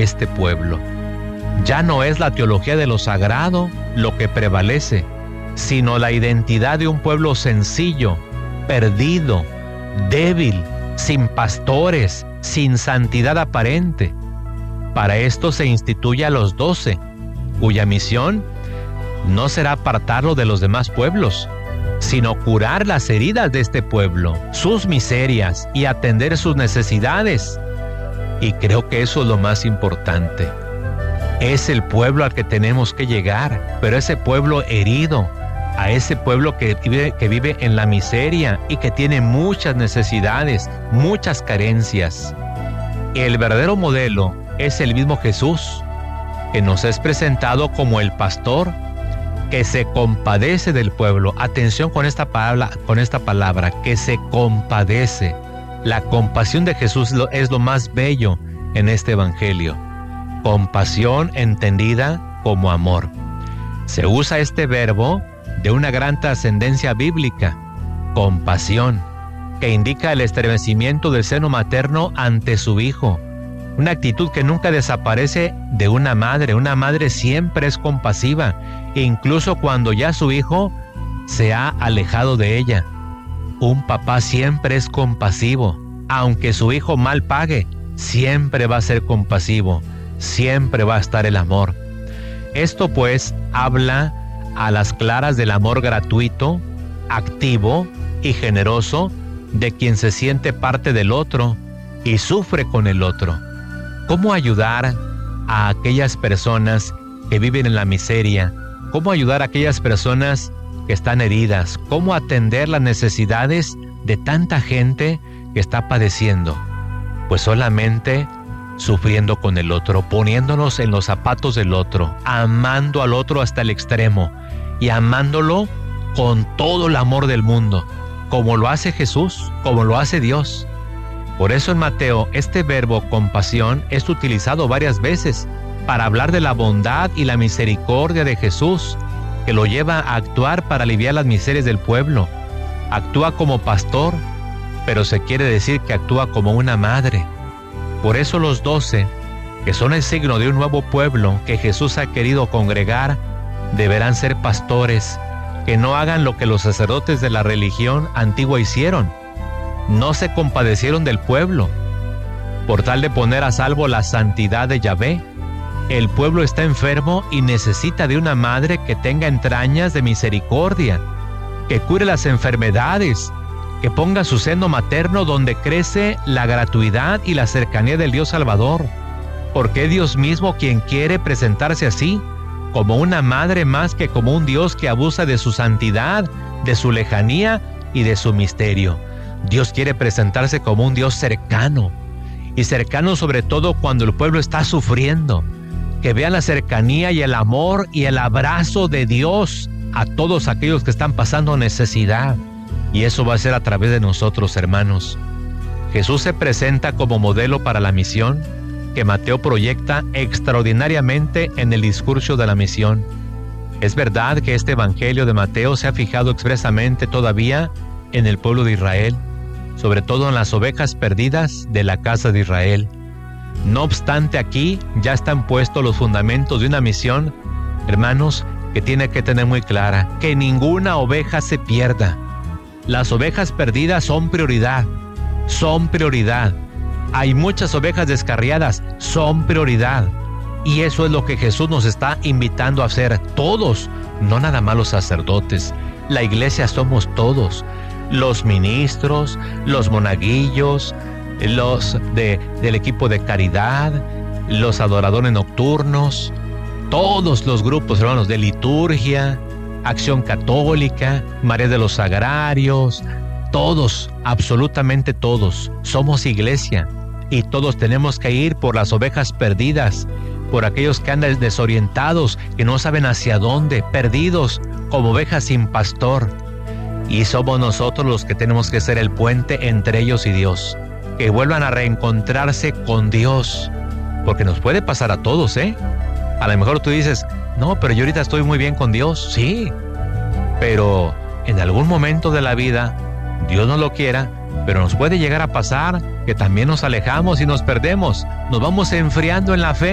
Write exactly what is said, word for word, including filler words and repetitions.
este pueblo. Ya no es la teología de lo sagrado lo que prevalece, sino la identidad de un pueblo sencillo, perdido, débil, sin pastores, sin santidad aparente. Para esto se instituye a los doce, cuya misión no será apartarlo de los demás pueblos, sino curar las heridas de este pueblo, sus miserias y atender sus necesidades. Y creo que eso es lo más importante. Es el pueblo al que tenemos que llegar, pero ese pueblo herido, a ese pueblo que vive, que vive en la miseria y que tiene muchas necesidades, muchas carencias. El verdadero modelo es el mismo Jesús, que nos es presentado como el pastor que se compadece del pueblo. Atención con esta palabra, con esta palabra, que se compadece. La compasión de Jesús es lo más bello en este evangelio. Compasión entendida como amor. Se usa este verbo de una gran trascendencia bíblica, compasión, que indica el estremecimiento del seno materno ante su hijo. Una actitud que nunca desaparece de una madre. Una madre siempre es compasiva, incluso cuando ya su hijo se ha alejado de ella. Un papá siempre es compasivo, aunque su hijo mal pague, siempre va a ser compasivo, siempre va a estar el amor. Esto pues habla a las claras del amor gratuito, activo y generoso de quien se siente parte del otro y sufre con el otro. ¿Cómo ayudar a aquellas personas que viven en la miseria? ¿Cómo ayudar a aquellas personas que están heridas? ¿Cómo atender las necesidades de tanta gente que está padeciendo? Pues solamente sufriendo con el otro, poniéndonos en los zapatos del otro, amando al otro hasta el extremo y amándolo con todo el amor del mundo, como lo hace Jesús, como lo hace Dios. Por eso en Mateo este verbo compasión es utilizado varias veces para hablar de la bondad y la misericordia de Jesús, que lo lleva a actuar para aliviar las miserias del pueblo. Actúa como pastor, pero se quiere decir que actúa como una madre. Por eso los doce, que son el signo de un nuevo pueblo que Jesús ha querido congregar, deberán ser pastores, que no hagan lo que los sacerdotes de la religión antigua hicieron. No se compadecieron del pueblo, por tal de poner a salvo la santidad de Yahvé. El pueblo está enfermo y necesita de una madre que tenga entrañas de misericordia, que cure las enfermedades, que ponga su seno materno donde crece la gratuidad y la cercanía del Dios Salvador, porque es Dios mismo quien quiere presentarse así, como una madre más que como un Dios que abusa de su santidad, de su lejanía y de su misterio. Dios quiere presentarse como un Dios cercano, y cercano sobre todo cuando el pueblo está sufriendo, que vean la cercanía y el amor y el abrazo de Dios a todos aquellos que están pasando necesidad. Y eso va a ser a través de nosotros, hermanos. Jesús se presenta como modelo para la misión que Mateo proyecta extraordinariamente en el discurso de la misión. Es verdad que este evangelio de Mateo se ha fijado expresamente todavía en el pueblo de Israel, sobre todo en las ovejas perdidas de la casa de Israel. No obstante, aquí ya están puestos los fundamentos de una misión, hermanos, que tiene que tener muy clara, que ninguna oveja se pierda. Las ovejas perdidas son prioridad, son prioridad. Hay muchas ovejas descarriadas, son prioridad. Y eso es lo que Jesús nos está invitando a hacer todos, no nada más los sacerdotes. La iglesia somos todos, los ministros, los monaguillos, los de, del equipo de caridad, los adoradores nocturnos, todos los grupos, hermanos, de liturgia, Acción Católica, María de los Sagrarios, todos, absolutamente todos, somos iglesia y todos tenemos que ir por las ovejas perdidas, por aquellos que andan desorientados, que no saben hacia dónde, perdidos como ovejas sin pastor. Y somos nosotros los que tenemos que ser el puente entre ellos y Dios, que vuelvan a reencontrarse con Dios, porque nos puede pasar a todos, ¿eh? A lo mejor tú dices, no, pero yo ahorita estoy muy bien con Dios. Sí, pero en algún momento de la vida, Dios no lo quiera, pero nos puede llegar a pasar que también nos alejamos y nos perdemos. Nos vamos enfriando en la fe.